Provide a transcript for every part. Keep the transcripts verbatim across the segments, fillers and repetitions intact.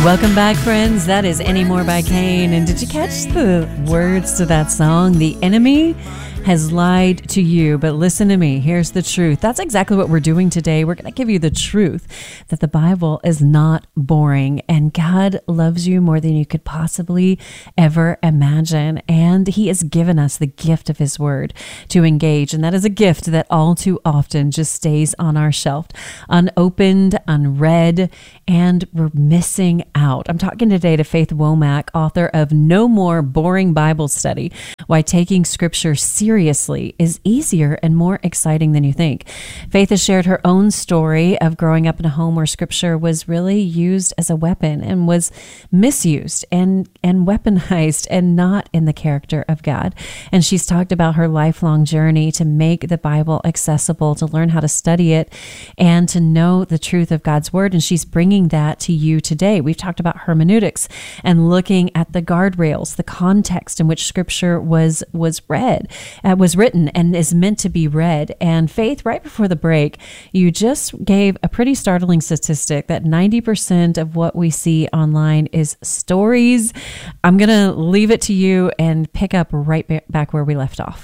Welcome back, friends. That is Any More by Kane. And did you catch the words to that song? The enemy has lied to you, but listen to me. Here's the truth. That's exactly what we're doing today. We're going to give you the truth that the Bible is not boring, and God loves you more than you could possibly ever imagine. And he has given us the gift of his word to engage. And that is a gift that all too often just stays on our shelf, unopened, unread, and we're missing out. I'm talking today to Faith Womack, author of No More Boring Bible Study, Why Taking Scripture Seriously is easier and more exciting than you think. Faith has shared her own story of growing up in a home where Scripture was really used as a weapon and was misused and, and weaponized and not in the character of God. And she's talked about her lifelong journey to make the Bible accessible, to learn how to study it, and to know the truth of God's word. And she's bringing that to you today. We've talked about hermeneutics and looking at the guardrails, the context in which Scripture was was read, uh, was written, and is meant to be read. And Faith, right before the break, you just gave a pretty startling statistic that ninety percent of what we see online is stories. I'm going to leave it to you and pick up right ba- back where we left off.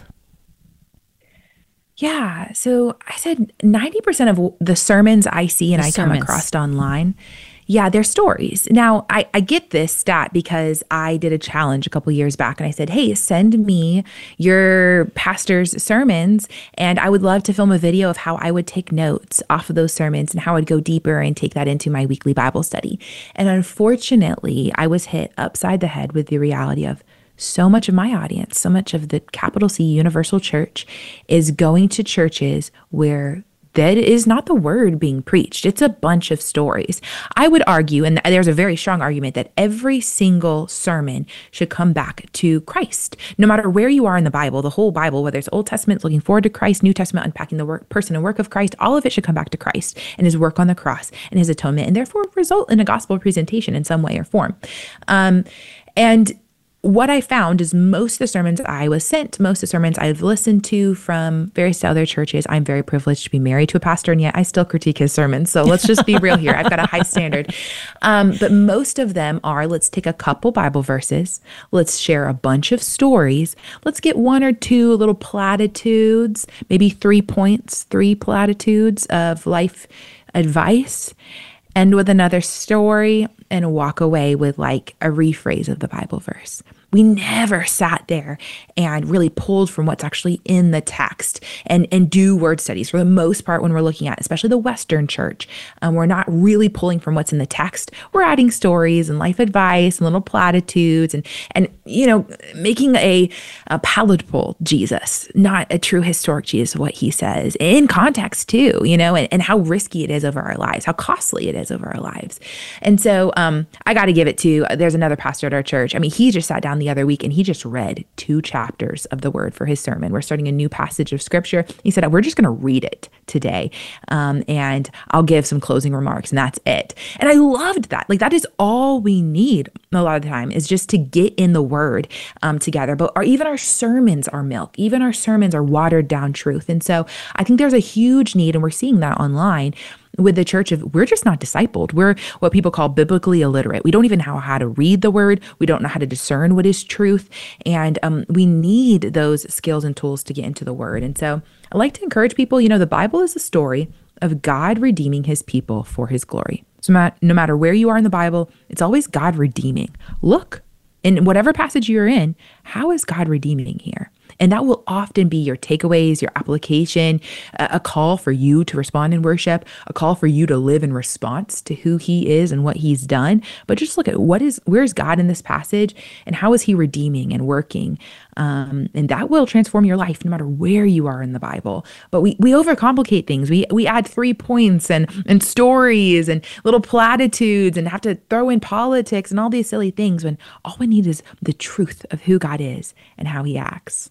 Yeah. So I said ninety percent of the sermons I see and The I sermons. come across online, yeah, they're stories. Now, I, I get this stat because I did a challenge a couple years back and I said, hey, send me your pastor's sermons and I would love to film a video of how I would take notes off of those sermons and how I'd go deeper and take that into my weekly Bible study. And unfortunately, I was hit upside the head with the reality of so much of my audience, so much of the capital C Universal Church is going to churches where that is not the word being preached. It's a bunch of stories. I would argue, and there's a very strong argument, that every single sermon should come back to Christ. No matter where you are in the Bible, the whole Bible, whether it's Old Testament, looking forward to Christ, New Testament, unpacking the work, person and work of Christ, all of it should come back to Christ and his work on the cross and his atonement, and therefore result in a gospel presentation in some way or form. Um, and what I found is most of the sermons I was sent, most of the sermons I've listened to from various other churches. I'm very privileged to be married to a pastor, and yet I still critique his sermons. So let's just be real here. I've got a high standard. Um, but most of them are, let's take a couple Bible verses. Let's share a bunch of stories. Let's get one or two little platitudes, maybe three points, three platitudes of life advice, end with another story, and walk away with like a rephrase of the Bible verse. We never sat there and really pulled from what's actually in the text and, and do word studies. For the most part, when we're looking at, especially the Western church, um, we're not really pulling from what's in the text. We're adding stories and life advice and little platitudes and, and you know, making a, a palatable Jesus, not a true historic Jesus, what he says, in context too, you know, and, and how risky it is over our lives, how costly it is over our lives. And so um, I got to give it to, there's another pastor at our church. I mean, he just sat down the other week and he just read two chapters of the word for his sermon. We're starting a new passage of scripture. He said, we're just going to read it today. Um, and I'll give some closing remarks and that's it. And I loved that. Like that is all we need a lot of the time is just to get in the word um, together. But our, even our sermons are milk. Even our sermons are watered down truth. And so I think there's a huge need, and we're seeing that online with the church of we're just not discipled. We're what people call biblically illiterate. We don't even know how to read the word. We don't know how to discern what is truth. And um, we need those skills and tools to get into the word. And so I like to encourage people, you know, the Bible is a story of God redeeming his people for his glory. So no matter where you are in the Bible, it's always God redeeming. Look, in whatever passage you're in, how is God redeeming here? And that will often be your takeaways, your application, a, a call for you to respond in worship, a call for you to live in response to who he is and what he's done. But just look at what is, where's God in this passage and how is he redeeming and working? Um, and that will transform your life no matter where you are in the Bible. But we we overcomplicate things. We we add three points and and stories and little platitudes and have to throw in politics and all these silly things when all we need is the truth of who God is and how he acts.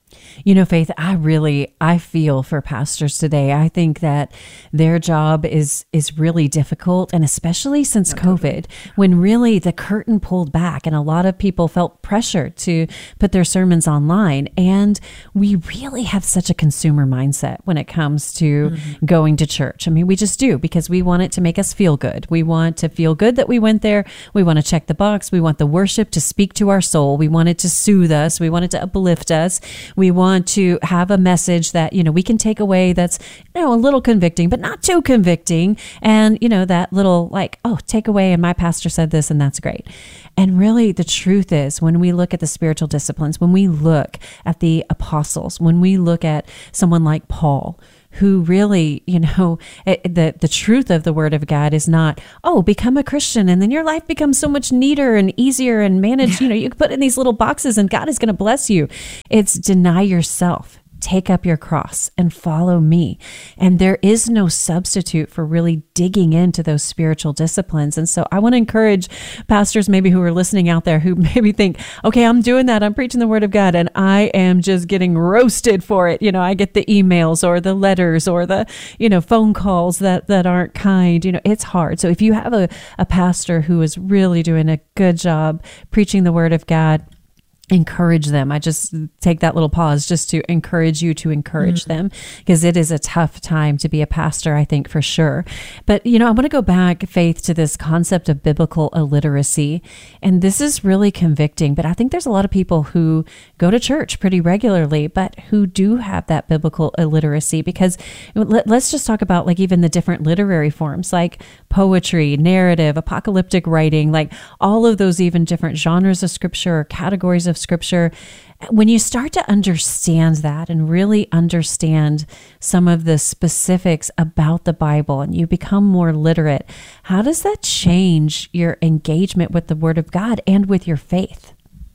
You know, Faith, I really, I feel for pastors today. I think that their job is is really difficult, and especially since No, COVID, totally. when really the curtain pulled back and a lot of people felt pressure to put their sermons online. And we really have such a consumer mindset when it comes to mm-hmm. going to church. I mean, we just do, because we want it to make us feel good. We want to feel good that we went there. We want to check the box. We want the worship to speak to our soul. We want it to soothe us. We want it to uplift us. We want to have a message that, you know, we can take away that's, you know, a little convicting, but not too convicting. And, you know, that little like, oh, take away, and my pastor said this, and that's great. And really, the truth is, when we look at the spiritual disciplines, when we look at the apostles, when we look at someone like Paul, who really, you know, it, the the truth of the word of God is not, oh, become a Christian and then your life becomes so much neater and easier and managed. You know, you can put in these little boxes and God is going to bless you. It's deny yourself. Take up your cross and follow me. And there is no substitute for really digging into those spiritual disciplines. And so I want to encourage pastors maybe who are listening out there who maybe think, okay, I'm doing that. I'm preaching the word of God and I am just getting roasted for it. You know, I get the emails or the letters or the, you know, phone calls that, that aren't kind. You know, it's hard. So if you have a, a pastor who is really doing a good job preaching the word of God, encourage them. I just take that little pause just to encourage you to encourage mm-hmm. them, because it is a tough time to be a pastor, I think, for sure. But, you know, I want to go back, Faith, to this concept of biblical illiteracy. And this is really convicting, but I think there's a lot of people who go to church pretty regularly, but who do have that biblical illiteracy, because let, let's just talk about like even the different literary forms like poetry, narrative, apocalyptic writing, like all of those even different genres of scripture or categories of scripture. When you start to understand that and really understand some of the specifics about the Bible and you become more literate, how does that change your engagement with the Word of God and with your faith?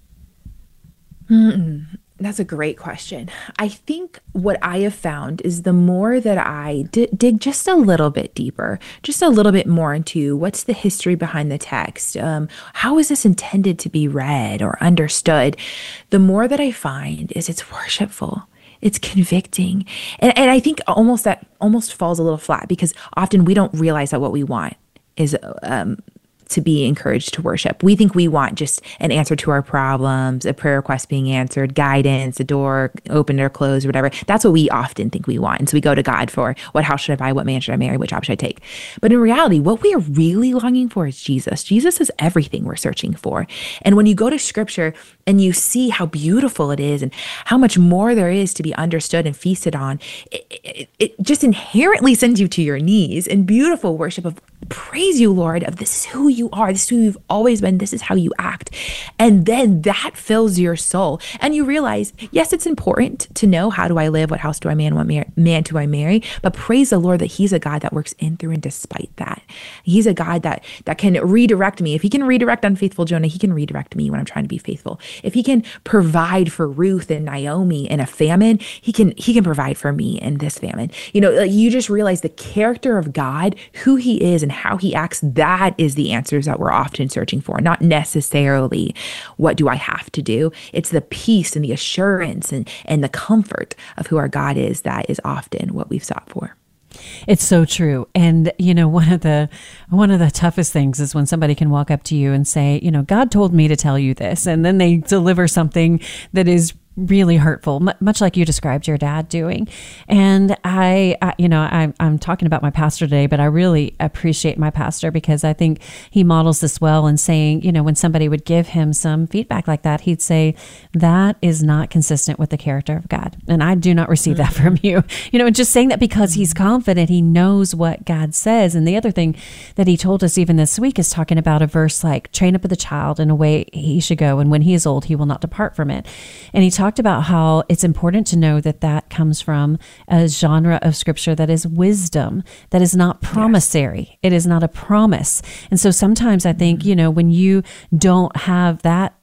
Mm-mm. That's a great question. I think what I have found is the more that I d- dig just a little bit deeper, just a little bit more into what's the history behind the text, um, how is this intended to be read or understood, the more that I find is it's worshipful. It's convicting. And, and I think almost that almost falls a little flat, because often we don't realize that what we want is um, to be encouraged to worship. We think we want just an answer to our problems, a prayer request being answered, guidance, a door opened or closed or whatever. That's what we often think we want. And so we go to God for what house should I buy? What man should I marry? What job should I take? But in reality, what we are really longing for is Jesus. Jesus is everything we're searching for. And when you go to scripture and you see how beautiful it is and how much more there is to be understood and feasted on, it, it, it just inherently sends you to your knees in beautiful worship of praise you, Lord, of this is who you are. This is who you've always been. This is how you act. And then that fills your soul. And you realize, yes, it's important to know, how do I live? What house do I man? What mar- man do I marry? But praise the Lord that he's a God that works in, through, and despite that. He's a God that, that can redirect me. If he can redirect unfaithful Jonah, he can redirect me when I'm trying to be faithful. If he can provide for Ruth and Naomi in a famine, he can, he can provide for me in this famine. You know, like you just realize the character of God, who he is and how he acts. That is the answers that we're often searching for, not necessarily what do I have to do. It's the peace and the assurance and, and the comfort of who our God is. That is often what we've sought for. It's so true. And, you know, one of the, one of the toughest things is when somebody can walk up to you and say, you know, God told me to tell you this. And then they deliver something that is really hurtful, much like you described your dad doing. And I, I you know, I, I'm talking about my pastor today, but I really appreciate my pastor because I think he models this well in saying, you know, when somebody would give him some feedback like that, he'd say, that is not consistent with the character of God. And I do not receive mm-hmm. that from you. You know, and just saying that because he's confident, he knows what God says. And the other thing that he told us even this week is talking about a verse like, train up the child in a way he should go, and when he is old, he will not depart from it. And he talked about how it's important to know that that comes from a genre of scripture that is wisdom, that is not promissory. Yes. It is not a promise. And so sometimes I think, you know, when you don't have that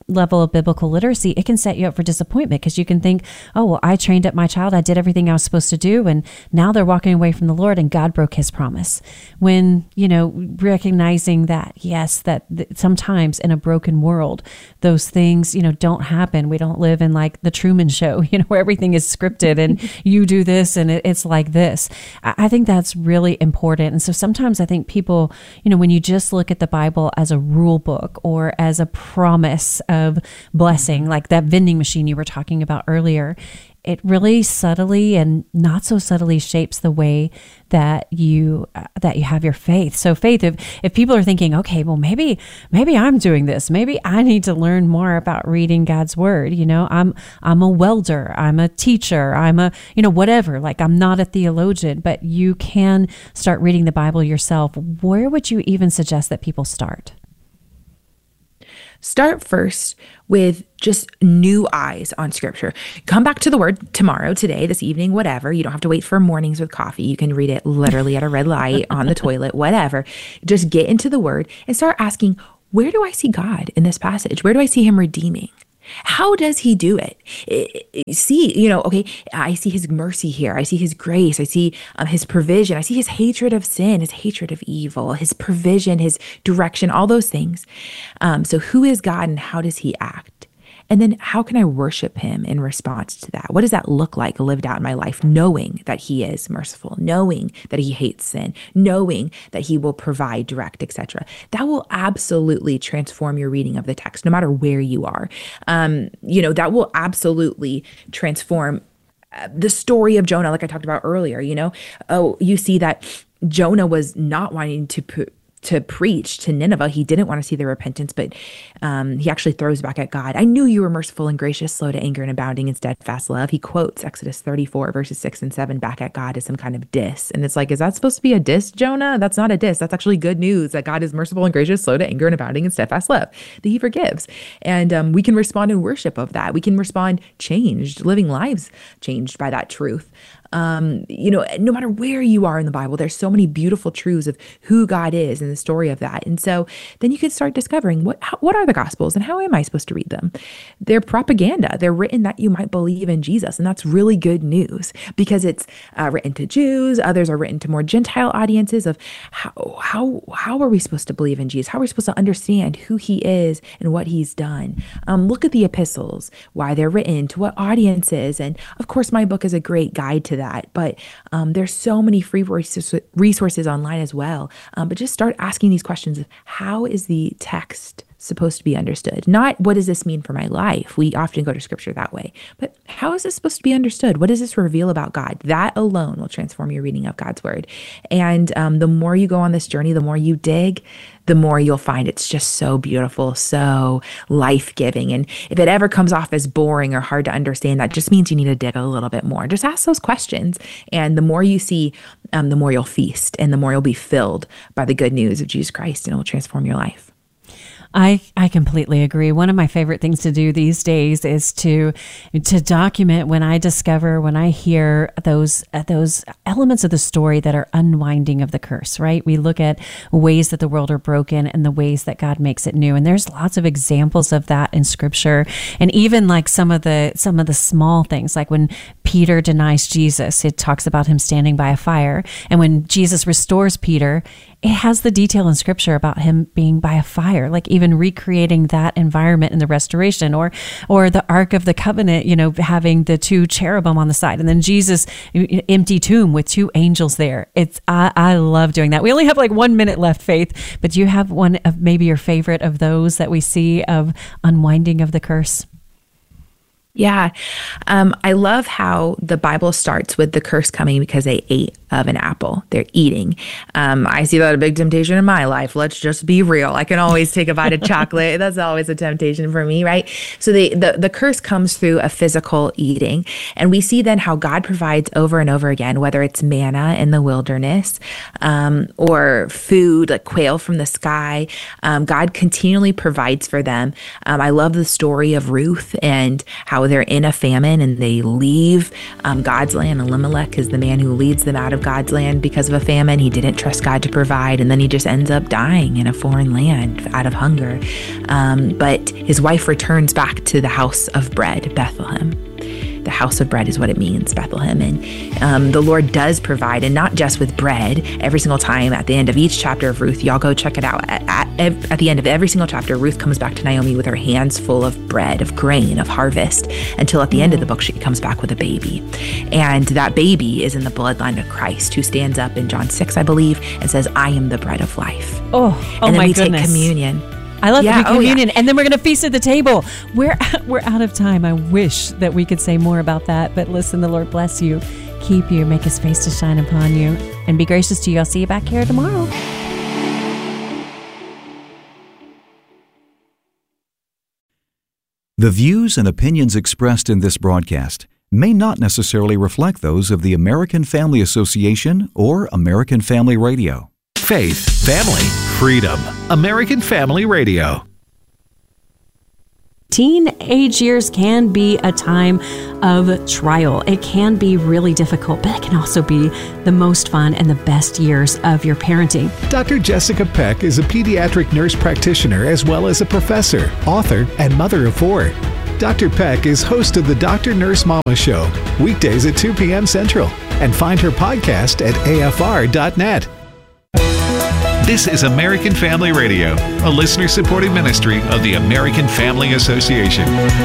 level of biblical literacy, it can set you up for disappointment because you can think, oh, well, I trained up my child. I did everything I was supposed to do. And now they're walking away from the Lord and God broke his promise. When, you know, recognizing that, yes, that th- sometimes in a broken world, those things, you know, don't happen. We don't live in like the Truman Show, you know, where everything is scripted and you do this and it, it's like this. I, I think that's really important. And so sometimes I think people, you know, when you just look at the Bible as a rule book or as a promise of blessing, like that vending machine you were talking about earlier, it really subtly and not so subtly shapes the way that you uh, that you have your faith. So faith, if if people are thinking, okay, well, maybe maybe I'm doing this, maybe I need to learn more about reading God's word. You know, I'm I'm a welder, I'm a teacher, I'm a you know whatever. Like I'm not a theologian, but you can start reading the Bible yourself. Where would you even suggest that people start? Start first with just new eyes on scripture. Come back to the word tomorrow, today, this evening, whatever. You don't have to wait for mornings with coffee. You can read it literally at a red light, on the toilet, whatever. Just get into the word and start asking, where do I see God in this passage? Where do I see him redeeming? How does he do it? See, you know, okay, I see his mercy here. I see his grace. I see um, his provision. I see his hatred of sin, his hatred of evil, his provision, his direction, all those things. Um, so who is God and how does he act? And then how can I worship him in response to that? What does that look like lived out in my life, knowing that he is merciful, knowing that he hates sin, knowing that he will provide, direct, et cetera. That will absolutely transform your reading of the text, no matter where you are. Um, you know, that will absolutely transform the story of Jonah, like I talked about earlier. You know, oh, you see that Jonah was not wanting to put to preach to Nineveh. He didn't want to see their repentance, but um, he actually throws back at God. I knew you were merciful and gracious, slow to anger and abounding in steadfast love. He quotes Exodus thirty-four verses six and seven back at God as some kind of diss. And it's like, is that supposed to be a diss, Jonah? That's not a diss. That's actually good news that God is merciful and gracious, slow to anger and abounding in steadfast love, that he forgives. And um, we can respond in worship of that. We can respond changed, living lives changed by that truth. Um, you know, no matter where you are in the Bible, there's so many beautiful truths of who God is and the story of that. And so then you can start discovering what how, what are the Gospels and how am I supposed to read them? They're propaganda. They're written that you might believe in Jesus. And that's really good news because it's uh, written to Jews. Others are written to more Gentile audiences of how, how, how are we supposed to believe in Jesus? How are we supposed to understand who he is and what he's done? Um, look at the epistles, why they're written, to what audiences. And of course, my book is a great guide to that, but um, there's so many free resources online as well. Um, but just start asking these questions of how is the text supposed to be understood? Not what does this mean for my life? We often go to scripture that way, but how is this supposed to be understood? What does this reveal about God? That alone will transform your reading of God's word. And um, the more you go on this journey, the more you dig, the more you'll find it's just so beautiful, so life-giving. And if it ever comes off as boring or hard to understand, that just means you need to dig a little bit more. Just ask those questions. And the more you see, um, the more you'll feast and the more you'll be filled by the good news of Jesus Christ, and it will transform your life. I, I completely agree. One of my favorite things to do these days is to to document when I discover, when I hear those uh, those elements of the story that are unwinding of the curse, right? We look at ways that the world are broken and the ways that God makes it new. And there's lots of examples of that in scripture. And even like some of the some of the small things, like when Peter denies Jesus, it talks about him standing by a fire. And when Jesus restores Peter, it has the detail in scripture about him being by a fire, like even recreating that environment in the restoration, or or the Ark of the Covenant, you know, having the two cherubim on the side, and then Jesus, empty tomb with two angels there. It's I, I love doing that. We only have like one minute left, Faith, but do you have one of maybe your favorite of those that we see of unwinding of the curse? Yeah. Um, I love how the Bible starts with the curse coming because they ate of an apple. They're eating. Um, I see that a big temptation in my life. Let's just be real. I can always take a bite of chocolate. That's always a temptation for me, right? So the, the, the curse comes through a physical eating. And we see then how God provides over and over again, whether it's manna in the wilderness um, or food like quail from the sky. Um, God continually provides for them. Um, I love the story of Ruth and how they're in a famine and they leave um, God's land. Elimelech is the man who leads them out of of God's land because of a famine. He didn't trust God to provide, and then he just ends up dying in a foreign land out of hunger. Um, but his wife returns back to the house of bread, Bethlehem. The house of bread is what it means, Bethlehem. And um, the Lord does provide, and not just with bread. Every single time at the end of each chapter of Ruth, y'all go check it out. At, at, at the end of every single chapter, Ruth comes back to Naomi with her hands full of bread, of grain, of harvest, until at the end of the book, she comes back with a baby. And that baby is in the bloodline of Christ, who stands up in John six, I believe, and says, I am the bread of life. Oh, oh and then my we goodness. take communion. I love yeah, the communion, oh, yeah. and then we're going to feast at the table. We're we're out of time. I wish that we could say more about that, but listen, the Lord bless you, keep you, make his face to shine upon you, and be gracious to you. I'll see you back here tomorrow. The views and opinions expressed in this broadcast may not necessarily reflect those of the American Family Association or American Family Radio. Faith, family, freedom. American Family Radio. Teenage years can be a time of trial. It can be really difficult, but it can also be the most fun and the best years of your parenting. Doctor Jessica Peck is a pediatric nurse practitioner as well as a professor, author, and mother of four. Doctor Peck is host of the Doctor Nurse Mama Show, weekdays at two p.m. Central, and find her podcast at A F R dot net. This is American Family Radio, a listener-supported ministry of the American Family Association.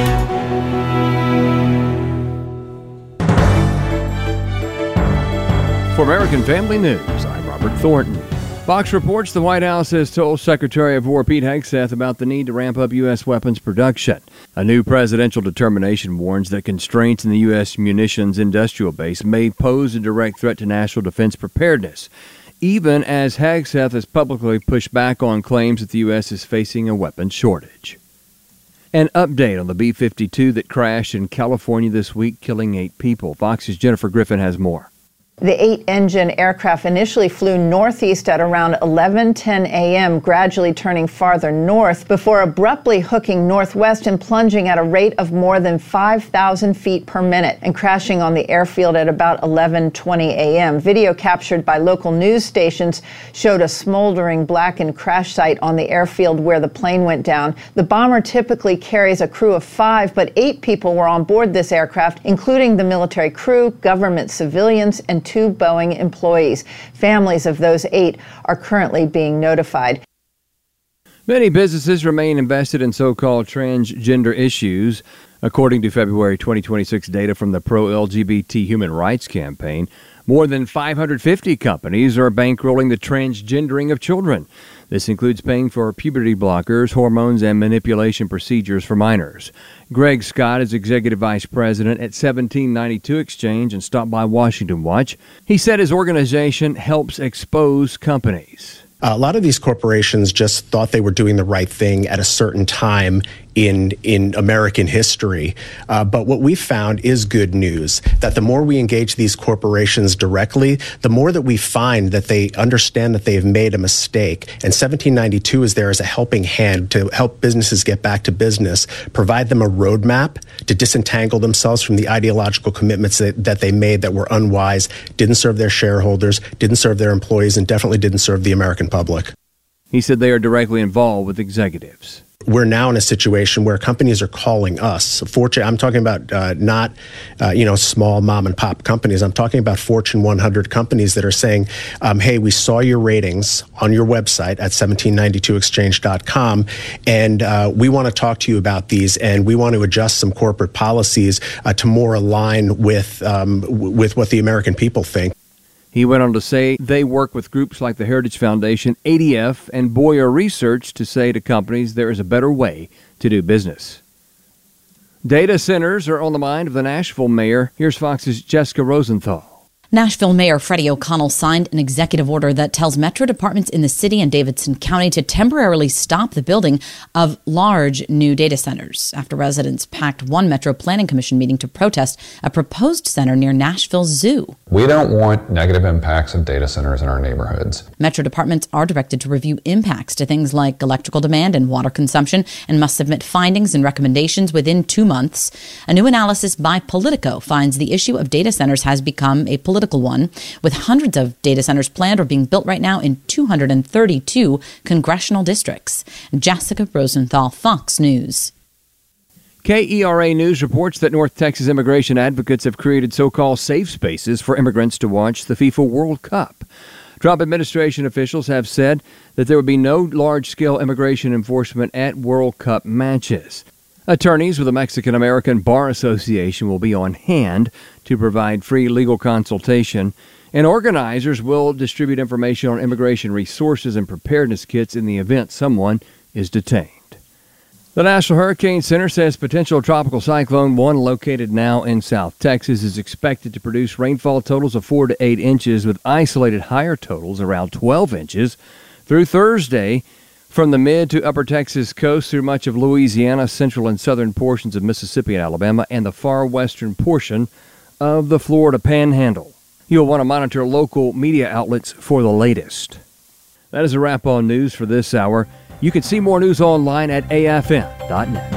For American Family News, I'm Robert Thornton. Fox reports the White House has told Secretary of War Pete Hegseth about the need to ramp up U S weapons production. A new presidential determination warns that constraints in the U S munitions industrial base may pose a direct threat to national defense preparedness, even as Hegseth has publicly pushed back on claims that the U S is facing a weapons shortage. An update on the B fifty-two that crashed in California this week, killing eight people. Fox's Jennifer Griffin has more. The eight-engine aircraft initially flew northeast at around eleven ten a.m., gradually turning farther north before abruptly hooking northwest and plunging at a rate of more than five thousand feet per minute and crashing on the airfield at about eleven twenty a.m. Video captured by local news stations showed a smoldering blackened crash site on the airfield where the plane went down. The bomber typically carries a crew of five, but eight people were on board this aircraft, including the military crew, government civilians, and two Boeing employees. Families of those eight are currently being notified. Many businesses remain invested in so-called transgender issues. According to February twenty twenty-six data from the Pro-L G B T Human Rights Campaign, more than five hundred fifty companies are bankrolling the transgendering of children. This includes paying for puberty blockers, hormones, and manipulation procedures for minors. Greg Scott is Executive Vice President at seventeen ninety-two Exchange and stopped by Washington Watch. He said his organization helps expose companies. A lot of these corporations just thought they were doing the right thing at a certain time in in American history. Uh, but what we found is good news, that the more we engage these corporations directly, the more that we find that they understand that they have made a mistake. And seventeen ninety-two is there as a helping hand to help businesses get back to business, provide them a roadmap to disentangle themselves from the ideological commitments that, that they made that were unwise, didn't serve their shareholders, didn't serve their employees, and definitely didn't serve the American public. He said they are directly involved with executives. We're now in a situation where companies are calling us. Fortune, I'm talking about uh, not, uh, you know, small mom and pop companies. I'm talking about Fortune one hundred companies that are saying, um, hey, we saw your ratings on your website at seventeen ninety-two exchange dot com, and uh, we want to talk to you about these, and we want to adjust some corporate policies uh, to more align with um, w- with what the American people think. He went on to say they work with groups like the Heritage Foundation, A D F, and Boyer Research to say to companies there is a better way to do business. Data centers are on the mind of the Nashville mayor. Here's Fox's Jessica Rosenthal. Nashville Mayor Freddie O'Connell signed an executive order that tells metro departments in the city and Davidson County to temporarily stop the building of large new data centers after residents packed one Metro Planning Commission meeting to protest a proposed center near Nashville's zoo. We don't want negative impacts of data centers in our neighborhoods. Metro departments are directed to review impacts to things like electrical demand and water consumption and must submit findings and recommendations within two months. A new analysis by Politico finds the issue of data centers has become a political political one, with hundreds of data centers planned or being built right now in two hundred thirty-two congressional districts. Jessica Rosenthal, Fox News. K E R A News reports that North Texas immigration advocates have created so-called safe spaces for immigrants to watch the FIFA World Cup. Trump administration officials have said that there would be no large-scale immigration enforcement at World Cup matches. Attorneys with the Mexican-American Bar Association will be on hand to provide free legal consultation, and organizers will distribute information on immigration resources and preparedness kits in the event someone is detained. The National Hurricane Center says potential tropical cyclone one located now in South Texas is expected to produce rainfall totals of four to eight inches with isolated higher totals around twelve inches through Thursday from the mid to upper Texas coast through much of Louisiana, central and southern portions of Mississippi and Alabama, and the far western portion of the Florida Panhandle. You'll want to monitor local media outlets for the latest. That is a wrap on news for this hour. You can see more news online at A F M dot net.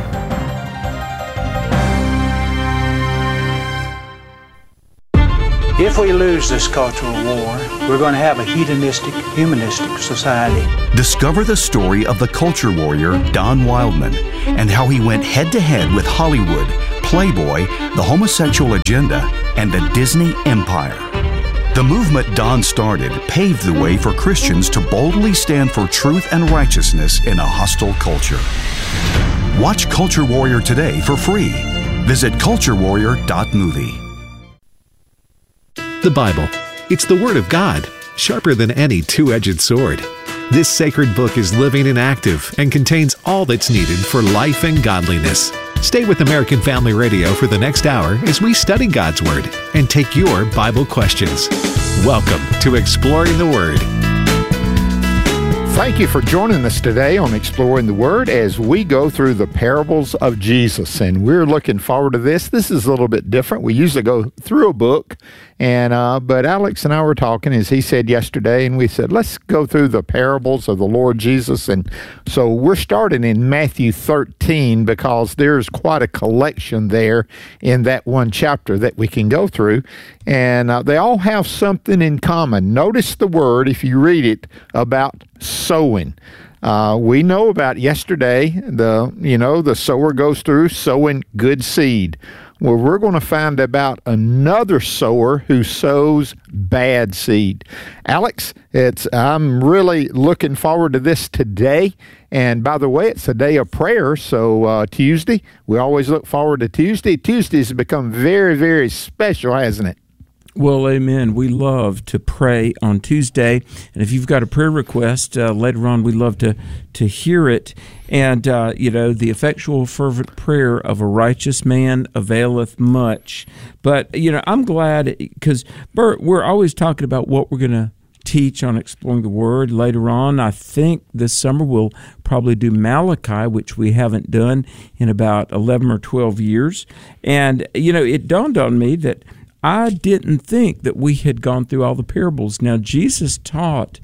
If we lose this cultural war, we're going to have a hedonistic, humanistic society. Discover the story of the culture warrior Don Wildman and how he went head-to-head with Hollywood, Playboy, the homosexual agenda, and the Disney Empire. The movement Don started paved the way for Christians to boldly stand for truth and righteousness in a hostile culture. Watch Culture Warrior today for free. Visit culture warrior dot movie. The Bible. It's the Word of God, sharper than any two-edged sword. This sacred book is living and active and contains all that's needed for life and godliness. Stay with American Family Radio for the next hour as we study God's Word and take your Bible questions. Welcome to Exploring the Word. Thank you for joining us today on Exploring the Word as we go through the parables of Jesus, and we're looking forward to this. This is a little bit different. We usually go through a book, and uh, but Alex and I were talking, as he said yesterday, and we said, let's go through the parables of the Lord Jesus. And so we're starting in Matthew thirteen because there's quite a collection there in that one chapter that we can go through, and uh, they all have something in common. Notice the word, if you read it, about sowing. Uh, we know about yesterday, the you know, the sower goes through sowing good seed. Well, we're going to find about another sower who sows bad seed. Alex, it's I'm really looking forward to this today. And by the way, it's a day of prayer, so uh, Tuesday, we always look forward to Tuesday. Tuesdays have become very, very special, hasn't it? Well, amen. We love to pray on Tuesday, and if you've got a prayer request uh, later on, we'd love to to hear it. And uh, you know, the effectual, fervent prayer of a righteous man availeth much. But you know, I'm glad because Bert, we're always talking about what we're going to teach on Exploring the Word later on. I think this summer we'll probably do Malachi, which we haven't done in about eleven or twelve years. And you know, it dawned on me that I didn't think that we had gone through all the parables. Now, Jesus taught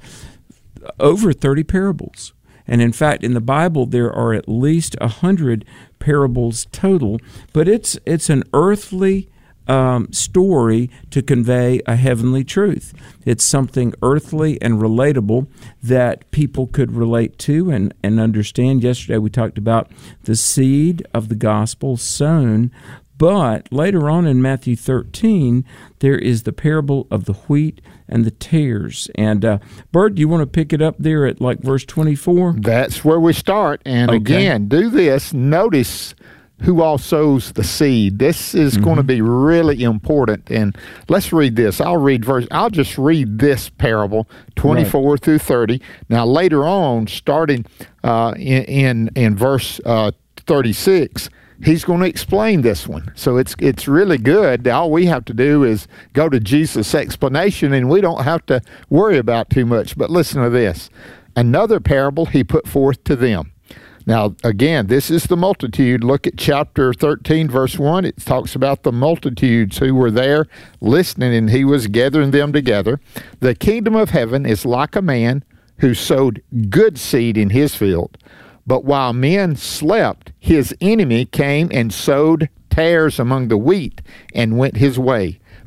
over thirty parables. And in fact, in the Bible, there are at least one hundred parables total. But it's it's an earthly um, story to convey a heavenly truth. It's something earthly and relatable that people could relate to and, and understand. Yesterday, we talked about the seed of the gospel sown. But later on in Matthew thirteen, there is the parable of the wheat and the tares. And, uh, Bert, do you want to pick it up there at like verse twenty-four? That's where we start. And okay. Again, do this. Notice who all sows the seed. This is Mm-hmm. going to be really important. And let's read this. I'll read verse. I'll just read this parable, twenty-four right. through thirty. Now, later on, starting uh, in, in, in verse uh, thirty-six, he's going to explain this one. So it's it's really good. All we have to do is go to Jesus' explanation, and we don't have to worry about too much. But listen to this. Another parable he put forth to them. Now, again, this is the multitude. Look at chapter thirteen, verse one. It talks about the multitudes who were there listening, and he was gathering them together. The kingdom of heaven is like a man who sowed good seed in his field. But while men slept, his enemy came and sowed tares among the wheat and went his way.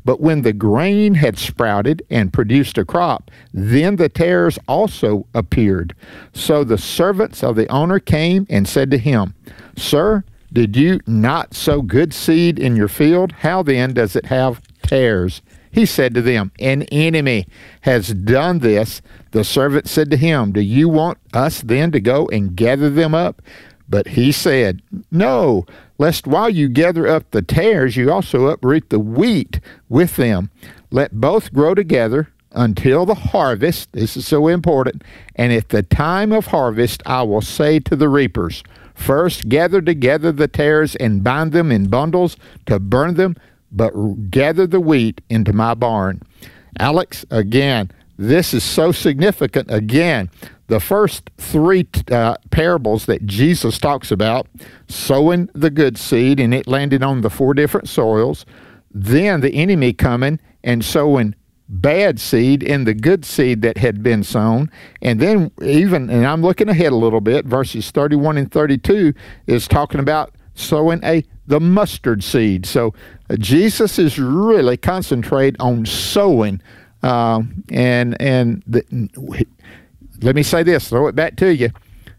But when the grain had sprouted and produced a crop, then the tares also appeared. So the servants of the owner came and said to him, Sir, did you not sow good seed in your field? How then does it have tares? He said to them, An enemy has done this. The servant said to him, Do you want us then to go and gather them up? But he said, No, lest while you gather up the tares, you also uproot the wheat with them. Let both grow together until the harvest. This is so important. And at the time of harvest, I will say to the reapers, First gather together the tares and bind them in bundles to burn them, but gather the wheat into my barn. Alex, again, this is so significant. Again, the first three uh, parables that Jesus talks about, sowing the good seed, and it landed on the four different soils, then the enemy coming and sowing bad seed in the good seed that had been sown, and then even, and I'm looking ahead a little bit, verses thirty-one and thirty-two is talking about sowing a the mustard seed. So uh, Jesus is really concentrate on sowing, uh, and and the, let me say this, throw it back to you.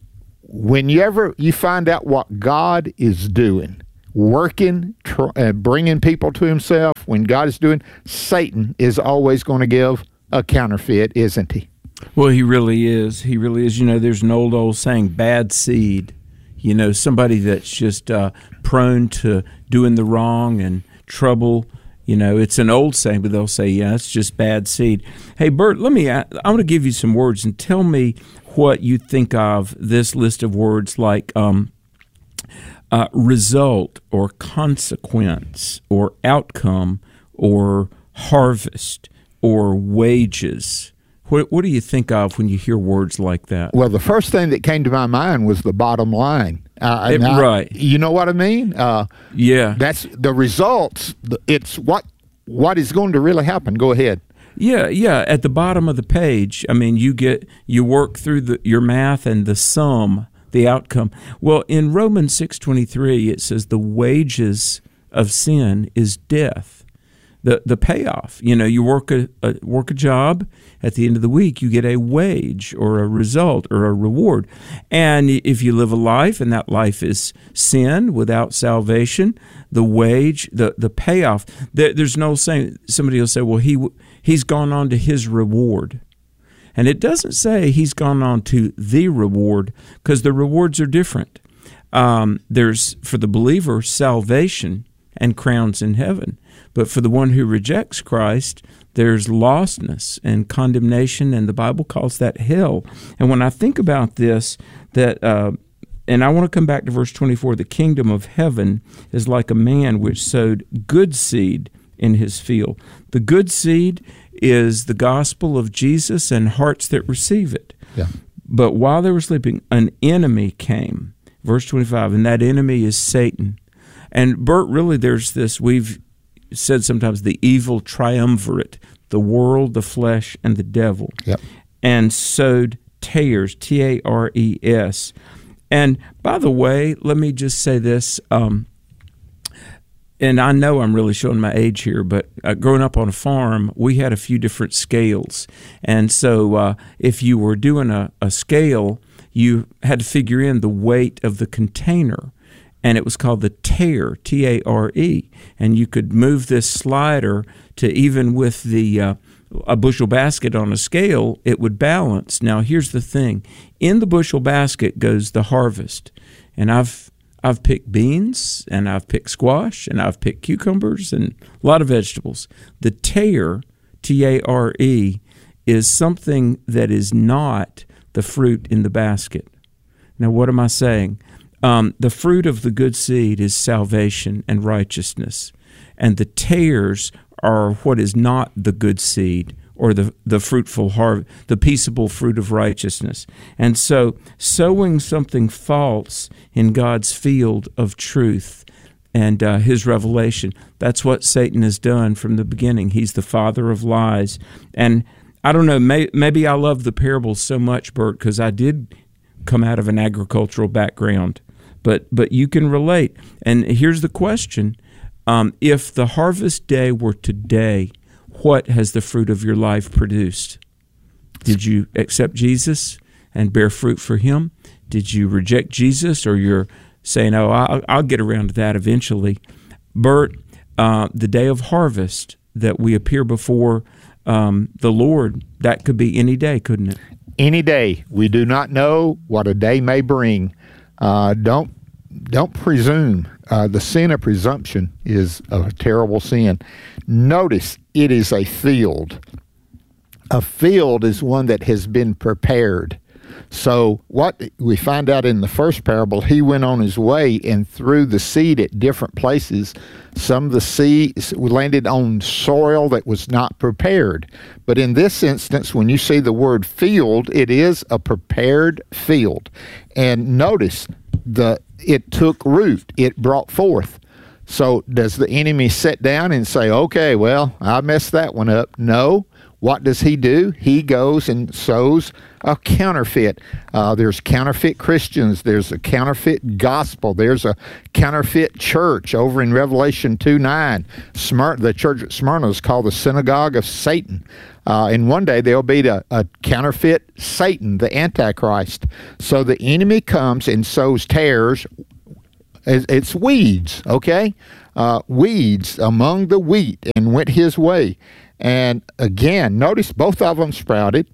Whenever you find out what God is doing, working, tr- uh, bringing people to himself, when God is doing, Satan is always going to give a counterfeit, isn't he? Well, he really is. He really is. You know, there's an old, old saying, bad seed. You know, somebody that's just uh, prone to doing the wrong and trouble. You know, it's an old saying, but they'll say, yeah, it's just bad seed. Hey, Bert, let me, I want to give you some words and tell me what you think of this list of words like um, uh, result or consequence or outcome or harvest or wages. What, what do you think of when you hear words like that? Well, the first thing that came to my mind was the bottom line. Uh, it, I, right. You know what I mean? Uh, yeah. That's the results. It's what what is going to really happen. Go ahead. Yeah, yeah. At the bottom of the page, I mean, you get you work through the, your math and the sum, the outcome. Well, in Romans six twenty-three, it says the wages of sin is death. The the payoff, you know, you work a, a work a job. At the end of the week, you get a wage or a result or a reward. And if you live a life and that life is sin without salvation, the wage, the the payoff. There, there's no saying. Somebody will say, "Well, he he's gone on to his reward," and it doesn't say he's gone on to the reward because the rewards are different. Um, there's for the believer salvation and crowns in heaven. But for the one who rejects Christ, there's lostness and condemnation, and the Bible calls that hell. And when I think about this, that uh, and I want to come back to verse twenty-four, the kingdom of heaven is like a man which sowed good seed in his field. The good seed is the gospel of Jesus and hearts that receive it. Yeah. But while they were sleeping, an enemy came. Verse twenty-five, and that enemy is Satan. And Bert, really there's this, we've said sometimes the evil triumvirate, the world, the flesh, and the devil. Yep. And sowed tares, T A R E S. And by the way, let me just say this, um, and I know I'm really showing my age here, but uh, growing up on a farm, we had a few different scales. And so uh, if you were doing a, a scale, you had to figure in the weight of the container. And it was called the tare, T A R E. And you could move this slider to even with the uh, a bushel basket on a scale, it would balance. Now, here's the thing. In the bushel basket goes the harvest. And I've I've picked beans, and I've picked squash, and I've picked cucumbers, and a lot of vegetables. The tare, T A R E, is something that is not the fruit in the basket. Now, what am I saying? Um, the fruit of the good seed is salvation and righteousness, and the tares are what is not the good seed or the, the fruitful harvest, the peaceable fruit of righteousness. And so sowing something false in God's field of truth and uh, his revelation, that's what Satan has done from the beginning. He's the father of lies. And I don't know, may, maybe I love the parables so much, Bert, because I did come out of an agricultural background. But but you can relate. And here's the question. Um, if the harvest day were today, what has the fruit of your life produced? Did you accept Jesus and bear fruit for him? Did you reject Jesus, or you're saying, oh, I'll, I'll get around to that eventually? Bert, uh, the day of harvest that we appear before um, the Lord, that could be any day, couldn't it? Any day. We do not know what a day may bring. Uh, don't don't presume. Uh, the sin of presumption is a terrible sin. Notice it is a field. A field is one that has been prepared. So what we find out in the first parable, he went on his way and threw the seed at different places. Some of the seed landed on soil that was not prepared. But in this instance, when you see the word field, it is a prepared field. And notice, the it took root. It brought forth. So does the enemy sit down and say, okay, well, I messed that one up? No. What does he do? He goes and sows a counterfeit. Uh, there's counterfeit Christians. There's a counterfeit gospel. There's a counterfeit church over in Revelation two nine. Smyr- the church at Smyrna is called the synagogue of Satan. Uh, and one day there'll be a, a counterfeit Satan, the Antichrist. So the enemy comes and sows tares. It's weeds, okay? Uh, weeds among the wheat, and went his way. And again, notice both of them sprouted,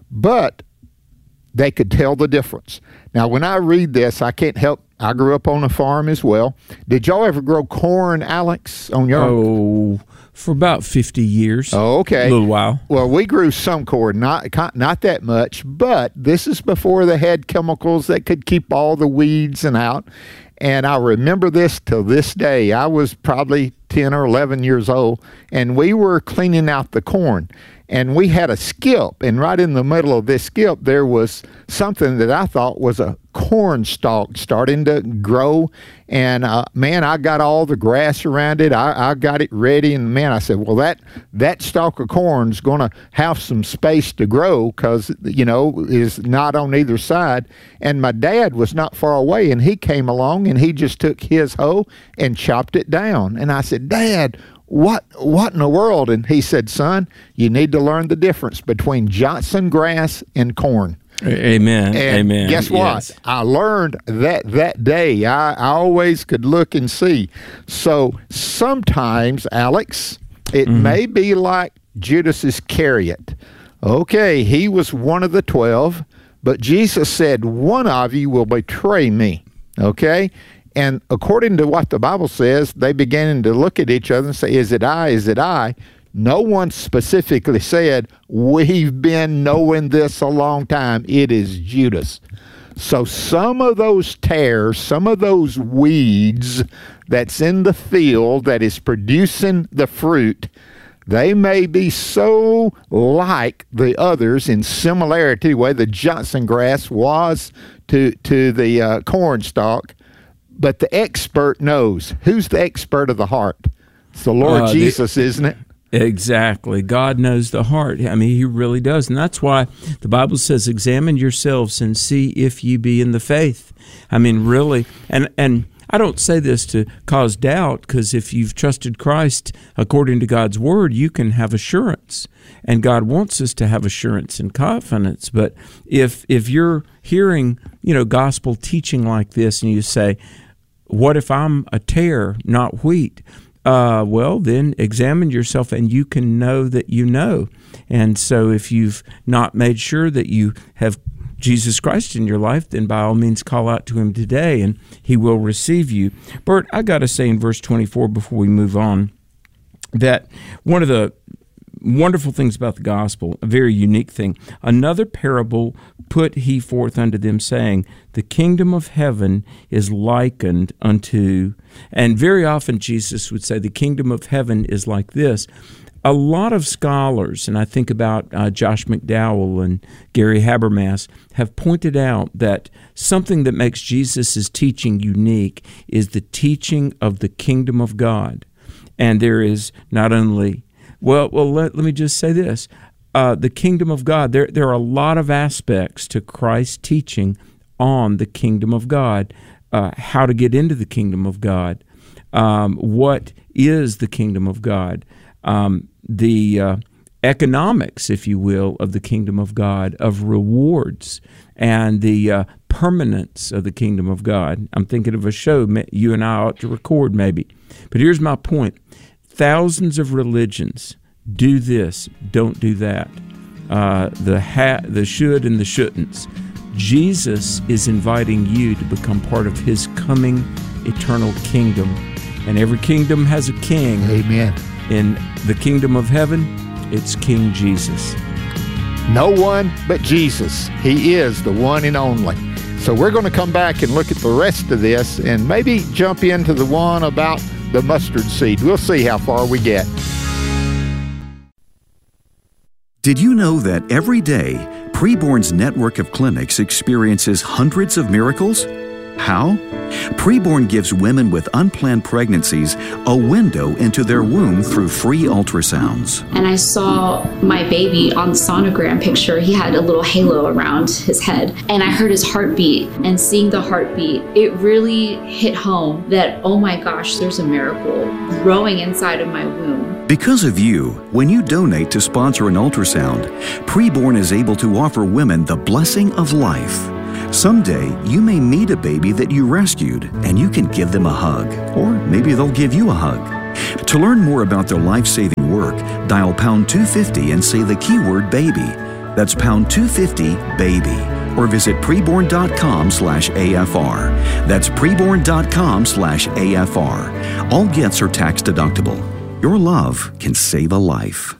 but they could tell the difference. Now, when I read this, I can't help, I grew up on a farm as well. Did y'all ever grow corn, Alex, on your Oh, for about fifty years. Oh, okay. A little while. Well, we grew some corn, not not that much, but this is before they had chemicals that could keep all the weeds and out. And I remember this till this day. I was probably ten or eleven years old, and we were cleaning out the corn. And we had a skip, and right in the middle of this skip, there was something that I thought was a corn stalk starting to grow. And, uh, man, I got all the grass around it. I, I got it ready. And, man, I said, well, that, that stalk of corn is going to have some space to grow because, you know, is not on either side. And my dad was not far away, and he came along, and he just took his hoe and chopped it down. And I said, Dad, What what in the world? And he said, son, you need to learn the difference between Johnson grass and corn. Amen. And Amen. guess what? Yes. I learned that that day. I, I always could look and see. So sometimes, Alex, it mm-hmm. may be like Judas Iscariot. Okay, he was one of the twelve, but Jesus said, one of you will betray me. Okay? And according to what the Bible says, they began to look at each other and say, is it I? Is it I? No one specifically said, we've been knowing this a long time. It is Judas. So some of those tares, some of those weeds that's in the field that is producing the fruit, they may be so like the others in similarity, where the Johnson grass was to, to the uh, corn stalk. But the expert knows. Who's the expert of the heart? It's the Lord uh, Jesus, the, isn't it? Exactly. God knows the heart. I mean, he really does. And that's why the Bible says, examine yourselves and see if ye be in the faith. I mean, really. And, and I don't say this to cause doubt, because if you've trusted Christ according to God's word, you can have assurance. And God wants us to have assurance and confidence. But if if you're hearing, you know, gospel teaching like this, and you say, what if I'm a tare, not wheat? Uh, well, then examine yourself, and you can know that you know. And so if you've not made sure that you have Jesus Christ in your life, then by all means call out to him today, and he will receive you. Bert, I got to say in verse twenty-four before we move on, that one of the wonderful things about the gospel, a very unique thing, another parable put he forth unto them, saying, the kingdom of heaven is likened unto, and very often Jesus would say, the kingdom of heaven is like this. A lot of scholars, and I think about uh, Josh McDowell and Gary Habermas, have pointed out that something that makes Jesus' teaching unique is the teaching of the kingdom of God. And there is not only Well, well, let, let me just say this. Uh, the kingdom of God, there, there are a lot of aspects to Christ's teaching on the kingdom of God, uh, how to get into the kingdom of God. Um, what is the kingdom of God? Um, the uh, economics, if you will, of the kingdom of God, of rewards, and the uh, permanence of the kingdom of God. I'm thinking of a show you and I ought to record maybe. But here's my point. Thousands of religions do this, don't do that. Uh, the ha- the should and the shouldn'ts. Jesus is inviting you to become part of his coming eternal kingdom. And every kingdom has a king. Amen. In the kingdom of heaven, it's King Jesus. No one but Jesus. He is the one and only. So we're going to come back and look at the rest of this and maybe jump into the one about the mustard seed. We'll see how far we get. Did you know that every day, Preborn's network of clinics experiences hundreds of miracles? How? Preborn gives women with unplanned pregnancies a window into their womb through free ultrasounds. And I saw my baby on the sonogram picture. He had a little halo around his head. And I heard his heartbeat. And seeing the heartbeat, it really hit home that, oh my gosh, there's a miracle growing inside of my womb. Because of you, when you donate to sponsor an ultrasound, Preborn is able to offer women the blessing of life. Someday, you may meet a baby that you rescued, and you can give them a hug, or maybe they'll give you a hug. To learn more about their life-saving work, dial pound two fifty and say the keyword baby. That's pound two fifty baby. Or visit preborn.com slash AFR. That's preborn.com slash AFR. All gifts are tax deductible. Your love can save a life.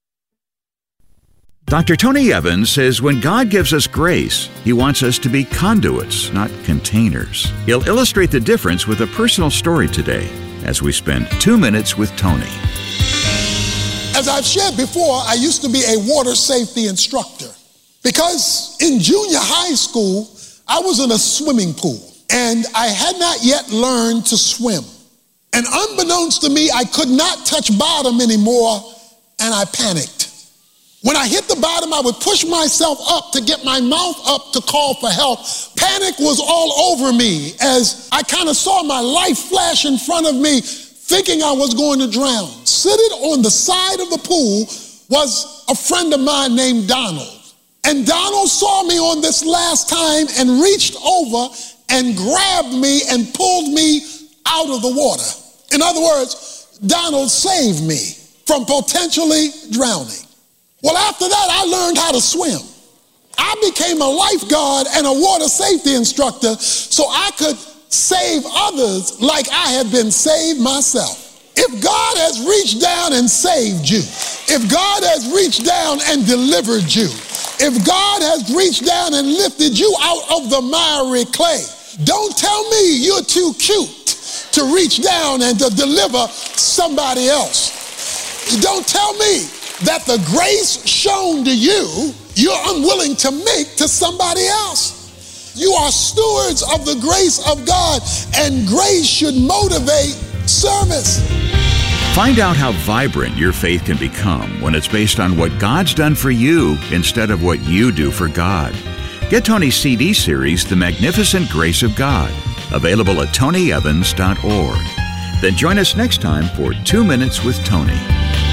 Doctor Tony Evans says when God gives us grace, He wants us to be conduits, not containers. He'll illustrate the difference with a personal story today as we spend two minutes with Tony. As I've shared before, I used to be a water safety instructor because in junior high school, I was in a swimming pool and I had not yet learned to swim. And unbeknownst to me, I could not touch bottom anymore and I panicked. When I hit the bottom, I would push myself up to get my mouth up to call for help. Panic was all over me as I kind of saw my life flash in front of me, thinking I was going to drown. Sitting on the side of the pool was a friend of mine named Donald. And Donald saw me on this last time and reached over and grabbed me and pulled me out of the water. In other words, Donald saved me from potentially drowning. Well, after that, I learned how to swim. I became a lifeguard and a water safety instructor so I could save others like I had been saved myself. If God has reached down and saved you, if God has reached down and delivered you, if God has reached down and lifted you out of the miry clay, don't tell me you're too cute to reach down and to deliver somebody else. Don't tell me that the grace shown to you, you're unwilling to make to somebody else. You are stewards of the grace of God, and grace should motivate service. Find out how vibrant your faith can become when it's based on what God's done for you instead of what you do for God. Get Tony's C D series, The Magnificent Grace of God, available at tony evans dot org. Then join us next time for Two Minutes with Tony.